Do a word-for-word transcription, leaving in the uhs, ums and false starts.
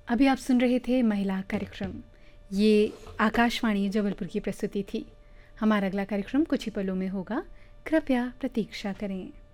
अभी आप सुन रहे थे महिला कार्यक्रम। ये आकाशवाणी जबलपुर की प्रस्तुति थी। हमारा अगला कार्यक्रम कुछ ही पलों में होगा, कृपया प्रतीक्षा करें।